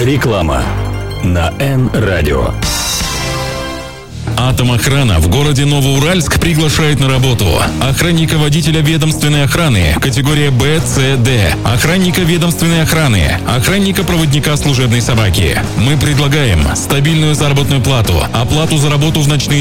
Реклама на Н-радио. Атомохрана в городе Новоуральск приглашает на работу охранника-водителя ведомственной охраны, категория Б, С, Д, охранника ведомственной охраны, охранника-проводника служебной собаки. Мы предлагаем стабильную заработную плату, оплату за работу в ночные